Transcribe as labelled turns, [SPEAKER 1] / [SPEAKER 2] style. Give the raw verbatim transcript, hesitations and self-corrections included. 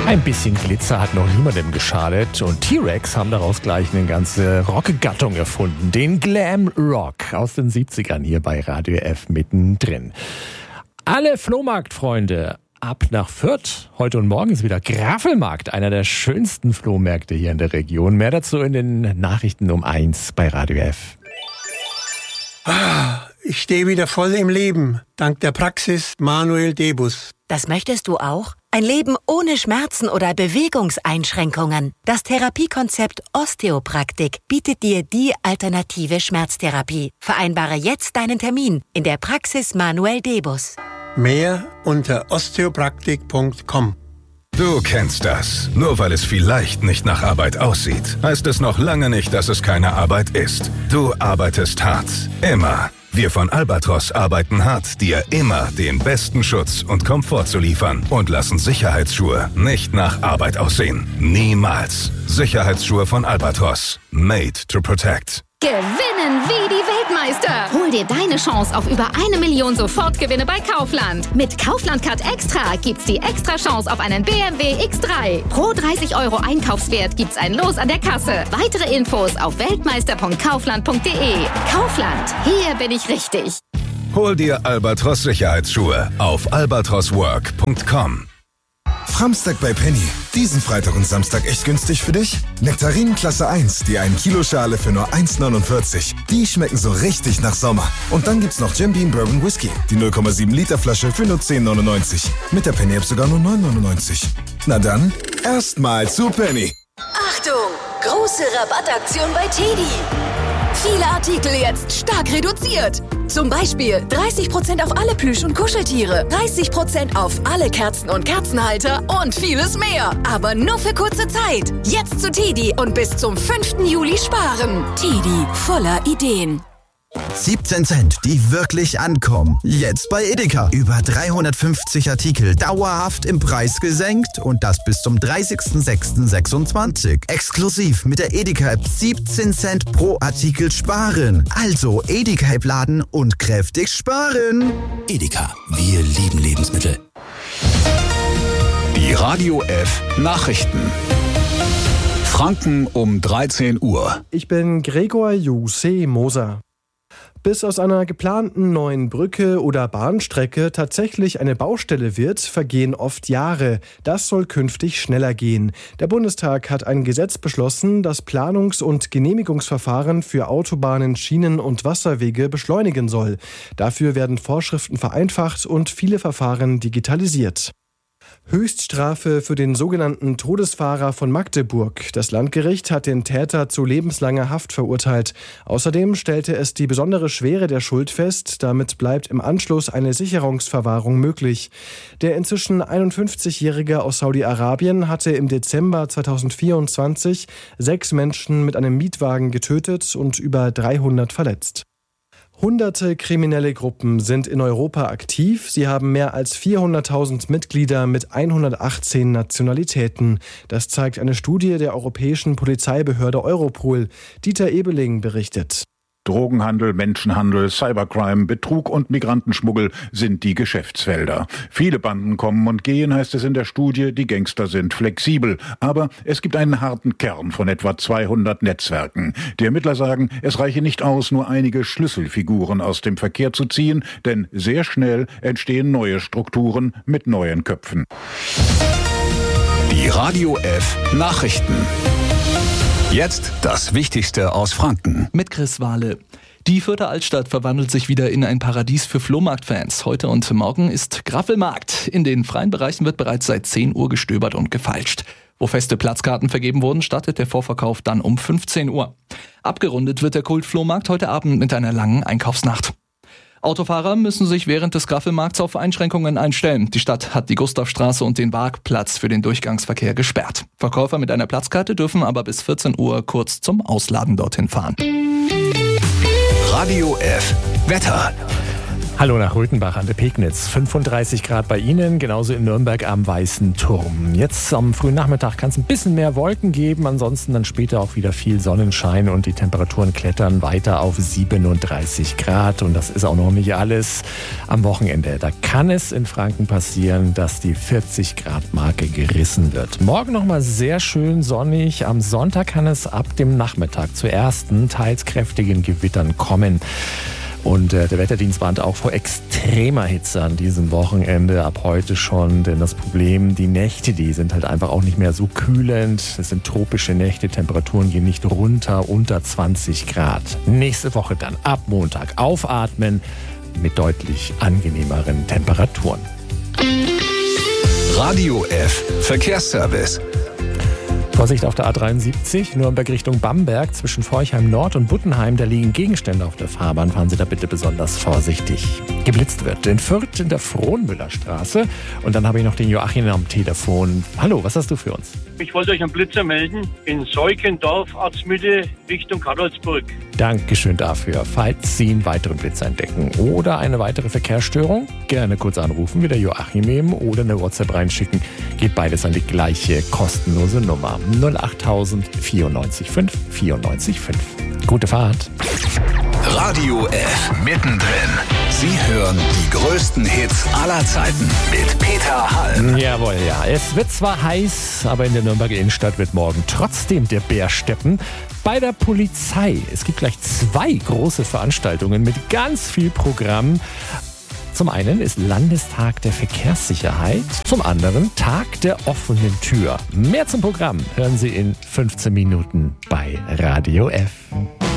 [SPEAKER 1] Ein bisschen Glitzer hat noch niemandem geschadet und T-Rex haben daraus gleich eine ganze Rockgattung erfunden. Den Glam Rock aus den siebzigern hier bei Radio F mittendrin. Alle Flohmarktfreunde, ab nach Fürth. Heute und morgen ist wieder Graffelmarkt, einer der schönsten Flohmärkte hier in der Region. Mehr dazu in den Nachrichten um eins bei Radio F.
[SPEAKER 2] Ich stehe wieder voll im Leben, dank der Praxis Manuel Debus.
[SPEAKER 3] Das möchtest du auch? Ein Leben ohne Schmerzen oder Bewegungseinschränkungen. Das Therapiekonzept Osteopraktik bietet dir die alternative Schmerztherapie. Vereinbare jetzt deinen Termin in der Praxis Manuel Debus.
[SPEAKER 2] Mehr unter osteopraktik punkt com.
[SPEAKER 4] Du kennst das. Nur weil es vielleicht nicht nach Arbeit aussieht, heißt es noch lange nicht, dass es keine Arbeit ist. Du arbeitest hart. Immer. Wir von Albatros arbeiten hart, dir immer den besten Schutz und Komfort zu liefern und lassen Sicherheitsschuhe nicht nach Arbeit aussehen. Niemals. Sicherheitsschuhe von Albatros. Made to protect.
[SPEAKER 5] Gewinnen wie die Weltmeister! Hol dir deine Chance auf über eine Million Sofortgewinne bei Kaufland. Mit Kaufland Card Extra gibt's die extra Chance auf einen B M W X drei. Pro dreißig Euro Einkaufswert gibt's ein Los an der Kasse. Weitere Infos auf weltmeister punkt kaufland punkt de. Kaufland, hier bin ich richtig.
[SPEAKER 4] Hol dir Albatros Sicherheitsschuhe auf albatros work punkt com.
[SPEAKER 6] Framstag bei Penny. Diesen Freitag und Samstag echt günstig für dich? Nektarinen Klasse eins, die ein Kilo Schale für nur eins neunundvierzig. Die schmecken so richtig nach Sommer. Und dann gibt's noch Jim Beam Bourbon Whisky. Die null Komma sieben Liter Flasche für nur zehn neunundneunzig. Mit der Penny App sogar nur neun neunundneunzig. Na dann, erstmal zu Penny.
[SPEAKER 7] Achtung! Große Rabattaktion bei Teddy. Viele Artikel jetzt stark reduziert. Zum Beispiel dreißig Prozent auf alle Plüsch- und Kuscheltiere, dreißig Prozent auf alle Kerzen und Kerzenhalter und vieles mehr. Aber nur für kurze Zeit. Jetzt zu Teddy und bis zum fünften Juli sparen. Teddy, voller Ideen.
[SPEAKER 8] siebzehn Cent, die wirklich ankommen. Jetzt bei Edeka. Über dreihundertfünfzig Artikel dauerhaft im Preis gesenkt und das bis zum dreißigsten sechsten sechsundzwanzig. Exklusiv mit der Edeka-App siebzehn Cent pro Artikel sparen. Also Edeka-App laden und kräftig sparen.
[SPEAKER 9] Edeka, wir lieben Lebensmittel.
[SPEAKER 10] Die Radio F Nachrichten. Franken um dreizehn Uhr.
[SPEAKER 11] Ich bin Gregor Juse Moser. Bis aus einer geplanten neuen Brücke oder Bahnstrecke tatsächlich eine Baustelle wird, vergehen oft Jahre. Das soll künftig schneller gehen. Der Bundestag hat ein Gesetz beschlossen, das Planungs- und Genehmigungsverfahren für Autobahnen, Schienen und Wasserwege beschleunigen soll. Dafür werden Vorschriften vereinfacht und viele Verfahren digitalisiert. Höchststrafe für den sogenannten Todesfahrer von Magdeburg. Das Landgericht hat den Täter zu lebenslanger Haft verurteilt. Außerdem stellte es die besondere Schwere der Schuld fest. Damit bleibt im Anschluss eine Sicherungsverwahrung möglich. Der inzwischen einundfünfzigjährige aus Saudi-Arabien hatte im Dezember zweitausendvierundzwanzig sechs Menschen mit einem Mietwagen getötet und über dreihundert verletzt. Hunderte kriminelle Gruppen sind in Europa aktiv. Sie haben mehr als vierhunderttausend Mitglieder mit hundertachtzehn Nationalitäten. Das zeigt eine Studie der europäischen Polizeibehörde Europol. Dieter Ebeling berichtet.
[SPEAKER 12] Drogenhandel, Menschenhandel, Cybercrime, Betrug und Migrantenschmuggel sind die Geschäftsfelder. Viele Banden kommen und gehen, heißt es in der Studie, die Gangster sind flexibel. Aber es gibt einen harten Kern von etwa zweihundert Netzwerken. Die Ermittler sagen, es reiche nicht aus, nur einige Schlüsselfiguren aus dem Verkehr zu ziehen, denn sehr schnell entstehen neue Strukturen mit neuen Köpfen.
[SPEAKER 10] Die Radio F Nachrichten. Jetzt das Wichtigste aus Franken.
[SPEAKER 13] Mit Chris Wahle. Die Fürther Altstadt verwandelt sich wieder in ein Paradies für Flohmarktfans. Heute und morgen ist Graffelmarkt. In den freien Bereichen wird bereits seit zehn Uhr gestöbert und gefeilscht. Wo feste Platzkarten vergeben wurden, startet der Vorverkauf dann um fünfzehn Uhr. Abgerundet wird der Kultflohmarkt heute Abend mit einer langen Einkaufsnacht. Autofahrer müssen sich während des Graffelmarkts auf Einschränkungen einstellen. Die Stadt hat die Gustavstraße und den Waagplatz für den Durchgangsverkehr gesperrt. Verkäufer mit einer Platzkarte dürfen aber bis vierzehn Uhr kurz zum Ausladen dorthin fahren.
[SPEAKER 10] Radio F Wetter.
[SPEAKER 1] Hallo nach Röthenbach an der Pegnitz. fünfunddreißig Grad bei Ihnen, genauso in Nürnberg am Weißen Turm. Jetzt am frühen Nachmittag kann es ein bisschen mehr Wolken geben, ansonsten dann später auch wieder viel Sonnenschein und die Temperaturen klettern weiter auf siebenunddreißig Grad. Und das ist auch noch nicht alles. Am Wochenende, da kann es in Franken passieren, dass die vierzig Grad Marke gerissen wird. Morgen nochmal sehr schön sonnig. Am Sonntag kann es ab dem Nachmittag zu ersten, teils kräftigen Gewittern kommen. Und äh, der Wetterdienst warnt auch vor extremer Hitze an diesem Wochenende, ab heute schon. Denn das Problem, die Nächte, die sind halt einfach auch nicht mehr so kühlend. Es sind tropische Nächte, Temperaturen gehen nicht runter, unter zwanzig Grad. Nächste Woche dann ab Montag aufatmen mit deutlich angenehmeren Temperaturen.
[SPEAKER 10] Radio F Verkehrsservice.
[SPEAKER 1] Vorsicht auf der A dreiundsiebzig, Nürnberg Richtung Bamberg, zwischen Forchheim Nord und Buttenheim, da liegen Gegenstände auf der Fahrbahn, fahren Sie da bitte besonders vorsichtig. Geblitzt wird in Fürth in der Frohnmüllerstraße und dann habe ich noch den Joachim am Telefon. Hallo, was hast du für uns?
[SPEAKER 14] Ich wollte euch einen Blitzer melden in Seukendorf, Ortsmitte, Richtung Karolsburg.
[SPEAKER 1] Dankeschön dafür. Falls Sie einen weiteren Blitzer entdecken oder eine weitere Verkehrsstörung, gerne kurz anrufen, wie der Joachim eben, oder eine WhatsApp reinschicken. Geht beides an die gleiche kostenlose Nummer. null acht tausend vierundneunzig fünf vierundneunzig fünf. Gute Fahrt.
[SPEAKER 10] Radio F mittendrin. Sie hören die größten Hits aller Zeiten mit Peter Hall.
[SPEAKER 1] Jawohl, ja. Es wird zwar heiß, aber in der Nürnberger Innenstadt wird morgen trotzdem der Bär steppen. Bei der Polizei. Es gibt gleich zwei große Veranstaltungen mit ganz viel Programm. Zum einen ist Landestag der Verkehrssicherheit, zum anderen Tag der offenen Tür. Mehr zum Programm hören Sie in fünfzehn Minuten bei Radio F.